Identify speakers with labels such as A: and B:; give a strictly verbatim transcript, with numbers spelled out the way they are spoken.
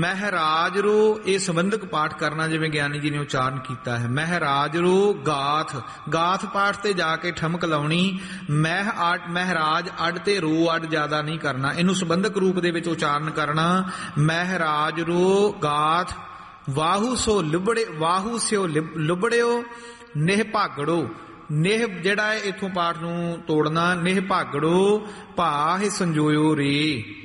A: ਮਹਿਰਾਜ ਰੂ ਇਹ ਸੰਬੰਧਕ ਪਾਠ ਕਰਨਾ, ਜਿਵੇਂ ਗਿਆਨੀ ਜੀ ਨੇ ਉਚਾਰਨ ਕੀਤਾ ਹੈ। ਮਹਿਰਾਜ ਰੂ ਗਾਥ, ਗਾਥ ਪਾਠ ਤੇ ਜਾ ਕੇ ਠਮਕ ਲਾਉਣੀ। ਮਹਿ ਅੱਡ, ਮਹਿਰਾਜ ਅੱਡ ਤੇ ਰੂ ਅੱਡ ਜ਼ਿਆਦਾ ਨਹੀਂ ਕਰਨਾ, ਇਹਨੂੰ ਸੰਬੰਧਕ ਰੂਪ ਦੇ ਵਿੱਚ ਉਚਾਰਨ ਕਰਨਾ। ਮਹਿਰਾਜ ਰੂ ਗਾਥ ਵਾਹੂ ਸੋ ਲਿਬੜੇ, ਵਾਹੂ ਸਿਓ ਲੁਬੜਿਓ ਨਿਹ ਭਾਗੜੋ। ਨਿਹ ਜਿਹੜਾ ਹੈ ਇੱਥੋਂ ਪਾਠ ਨੂੰ ਤੋੜਨਾ। ਨਿਹ ਭਾਗੜੋ ਭਾਹ ਸੰਜੋਇਓ ਰੇ।